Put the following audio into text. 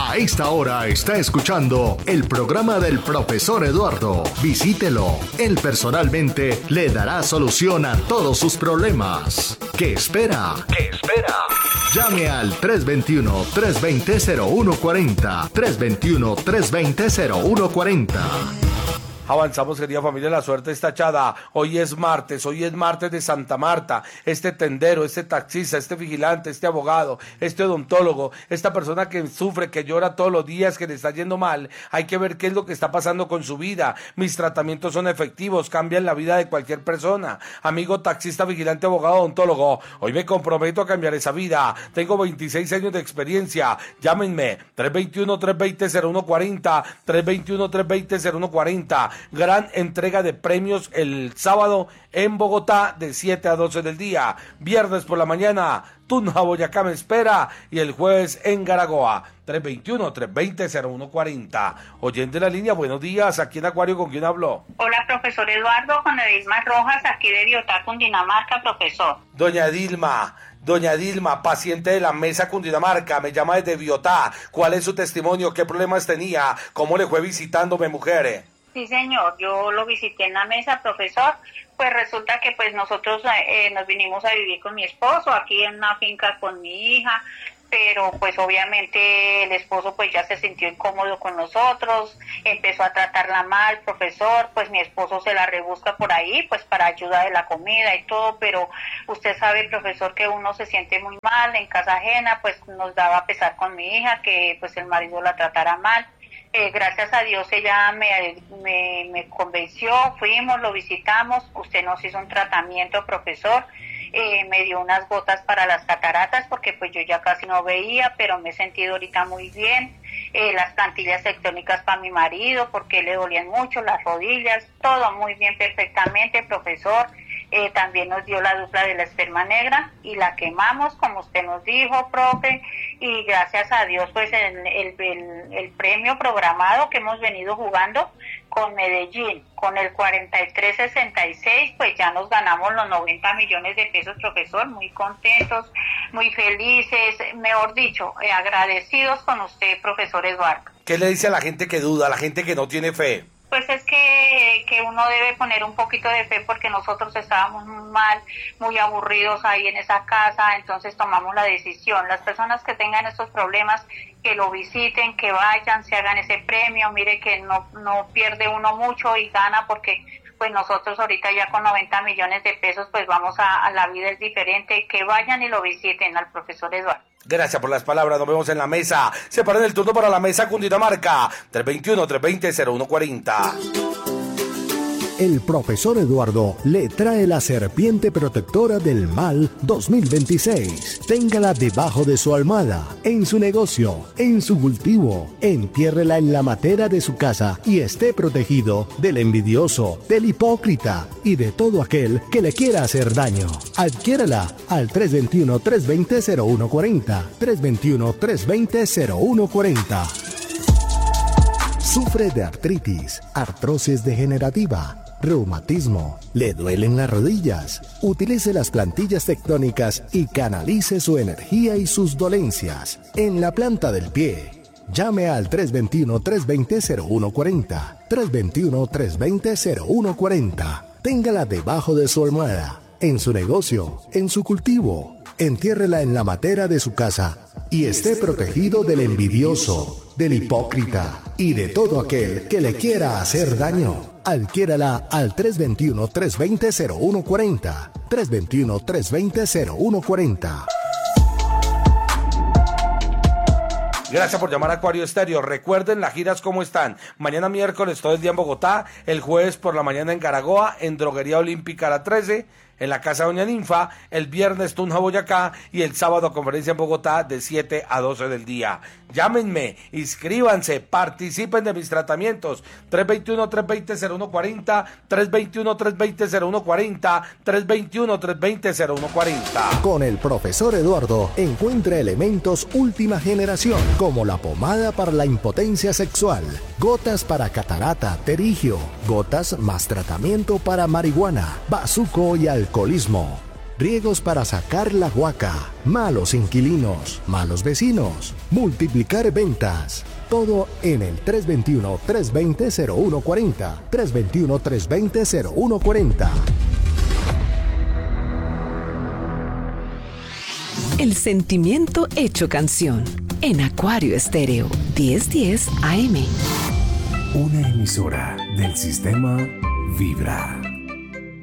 A esta hora está escuchando el programa del profesor Eduardo. Visítelo. Él personalmente le dará solución a todos sus problemas. ¿Qué espera? ¿Qué espera? Llame al 321-320-0140. 321-320-0140. Avanzamos, querida familia, la suerte está echada. Hoy es martes de Santa Marta. Este tendero, este taxista, este vigilante, este abogado, este odontólogo, esta persona que sufre, que llora todos los días, que le está yendo mal, hay que ver qué es lo que está pasando con su vida. Mis tratamientos son efectivos, cambian la vida de cualquier persona. Amigo taxista, vigilante, abogado, odontólogo, hoy me comprometo a cambiar esa vida. Tengo 26 años de experiencia. Llámenme 321-320-0140, 321-320-0140. Gran entrega de premios el sábado en Bogotá de 7 a 12 del día. Viernes por la mañana, Tunja, Boyacá me espera. Y el jueves en Garagoa, 321-320-0140. Oyente de la línea, buenos días. Aquí en Acuario, ¿con quién habló? Hola, profesor Eduardo, con Edilma Rojas, aquí de Biotá, Cundinamarca, profesor. Doña Edilma, paciente de la mesa Cundinamarca, me llama desde Biotá. ¿Cuál es su testimonio? ¿Qué problemas tenía? ¿Cómo le fue visitándome, mujer? Sí, señor, yo lo visité en la mesa, profesor. Pues resulta que pues nosotros nos vinimos a vivir con mi esposo aquí en una finca con mi hija, pero pues obviamente el esposo pues ya se sintió incómodo con nosotros, empezó a tratarla mal, profesor, pues mi esposo se la rebusca por ahí pues para ayuda de la comida y todo, pero usted sabe, profesor, que uno se siente muy mal en casa ajena, pues nos daba pesar con mi hija que pues el marido la tratara mal. Gracias a Dios ella me convenció, fuimos, lo visitamos, usted nos hizo un tratamiento, profesor, me dio unas gotas para las cataratas porque pues yo ya casi no veía, pero me he sentido ahorita muy bien, las plantillas tectónicas para mi marido porque le dolían mucho, las rodillas, todo muy bien, perfectamente, profesor. También nos dio la dupla de la esperma negra y la quemamos, como usted nos dijo, profe, y gracias a Dios, pues el premio programado que hemos venido jugando con Medellín, con el 4366, pues ya nos ganamos los 90 millones de pesos, profesor, muy contentos, muy felices, mejor dicho, agradecidos con usted, profesor Eduardo. ¿Qué le dice a la gente que duda, a la gente que no tiene fe? Pues es que uno debe poner un poquito de fe porque nosotros estábamos muy mal, muy aburridos ahí en esa casa, entonces tomamos la decisión. Las personas que tengan estos problemas, que lo visiten, que vayan, se hagan ese premio, mire que no pierde uno mucho y gana porque pues nosotros ahorita ya con 90 millones de pesos pues vamos a la vida es diferente, que vayan y lo visiten al profesor Eduardo. Gracias por las palabras, nos vemos en la mesa. Separen el turno para la mesa Cundinamarca, 321-320-0140. El profesor Eduardo le trae la serpiente protectora del mal 2026. Téngala debajo de su almohada, en su negocio, en su cultivo. Entiérrela en la matera de su casa y esté protegido del envidioso, del hipócrita y de todo aquel que le quiera hacer daño. Adquiérala al 321-320-0140. 321-320-0140. Sufre de artritis, artrosis degenerativa, reumatismo, le duelen las rodillas. Utilice las plantillas tectónicas y canalice su energía y sus dolencias en la planta del pie. Llame al 321-320-0140. 321-320-0140. Téngala debajo de su almohada, en su negocio, en su cultivo. Entiérrela en la matera de su casa y esté protegido del envidioso, del hipócrita y de todo aquel que le quiera hacer daño. Adquiérala al 321-320-0140. 321-320-0140. Gracias por llamar a Acuario Estéreo. Recuerden las giras cómo están. Mañana miércoles todo el día en Bogotá, el jueves por la mañana en Garagoa, en Droguería Olímpica la 13, en la Casa Doña Ninfa, el viernes Tunja, Boyacá y el sábado conferencia en Bogotá de 7 a 12 del día. Llámenme, inscríbanse, participen de mis tratamientos. 321-320-0140, 321-320-0140, 321-320-0140. Con el profesor Eduardo encuentra elementos última generación, como la pomada para la impotencia sexual, gotas para catarata, terigio, gotas más tratamiento para marihuana, bazuco y alcoholismo. riegos para sacar la huaca, malos inquilinos, malos vecinos, multiplicar ventas. Todo en el 321-320-0140. 321-320-0140. El sentimiento hecho canción. En Acuario Estéreo, 1010 AM. Una emisora del sistema Vibra.